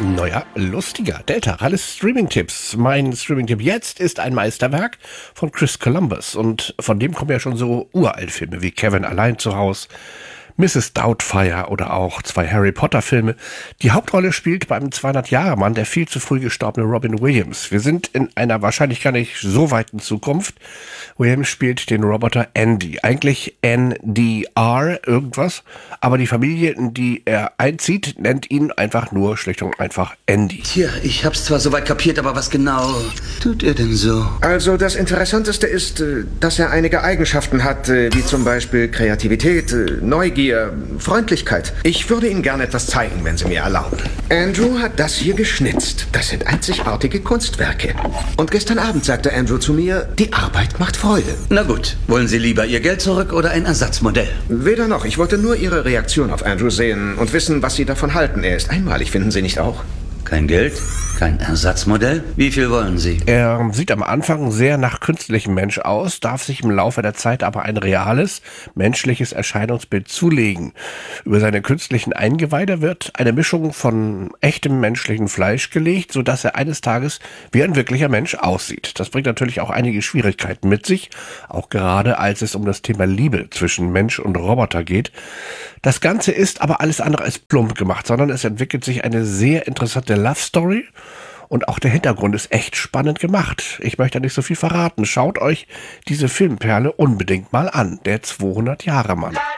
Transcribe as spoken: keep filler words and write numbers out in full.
Neuer, lustiger, Delta, alles Streaming-Tipps. Mein Streaming-Tipp jetzt ist ein Meisterwerk von Chris Columbus und von dem kommen ja schon so Uralt-Filme wie Kevin allein zu Haus, Misses Doubtfire oder auch zwei Harry Potter-Filme. Die Hauptrolle spielt beim zweihundert-Jahre-Mann der viel zu früh gestorbene Robin Williams. Wir sind in einer wahrscheinlich gar nicht so weiten Zukunft. Williams spielt den Roboter Andy, eigentlich N D R irgendwas, aber die Familie, in die er einzieht, nennt ihn einfach nur schlicht und einfach Andy. Tja, ich hab's zwar soweit kapiert, aber was genau tut er denn so? Also das Interessanteste ist, dass er einige Eigenschaften hat, wie zum Beispiel Kreativität, Neugier, Freundlichkeit. Ich würde Ihnen gerne etwas zeigen, wenn Sie mir erlauben. Andrew hat das hier geschnitzt. Das sind einzigartige Kunstwerke. Und gestern Abend sagte Andrew zu mir, die Arbeit macht Freude. Na gut, wollen Sie lieber Ihr Geld zurück oder ein Ersatzmodell? Weder noch. Ich wollte nur Ihre Reaktion auf Andrew sehen und wissen, was Sie davon halten. Er ist einmalig, finden Sie nicht auch? Kein Geld? Kein Ersatzmodell? Wie viel wollen Sie? Er sieht am Anfang sehr nach künstlichem Mensch aus, darf sich im Laufe der Zeit aber ein reales, menschliches Erscheinungsbild zulegen. Über seine künstlichen Eingeweide wird eine Mischung von echtem menschlichen Fleisch gelegt, sodass er eines Tages wie ein wirklicher Mensch aussieht. Das bringt natürlich auch einige Schwierigkeiten mit sich, auch gerade als es um das Thema Liebe zwischen Mensch und Roboter geht. Das Ganze ist aber alles andere als plump gemacht, sondern es entwickelt sich eine sehr interessante Love Story. Und auch der Hintergrund ist echt spannend gemacht. Ich möchte nicht so viel verraten. Schaut euch diese Filmperle unbedingt mal an. Der zweihundert-Jahre-Mann.